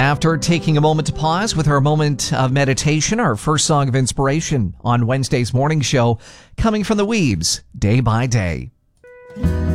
After taking a moment to pause with our moment of meditation, our first song of inspiration on Wednesday's morning show, coming from the Weebs, Day by Day.